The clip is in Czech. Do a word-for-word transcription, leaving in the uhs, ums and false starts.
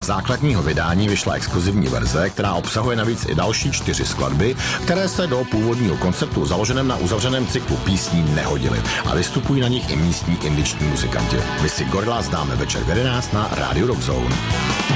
základního vydání vyšla exkluzivní verze, která obsahuje navíc i další čtyři skladby, které se do původního konceptu založeném na uzavřeném cyklu písní nehodily a vystupují na nich i místní indiční muzikanti. My si Gorillaz dáme večer v jedenáct na Radio Rock Zone.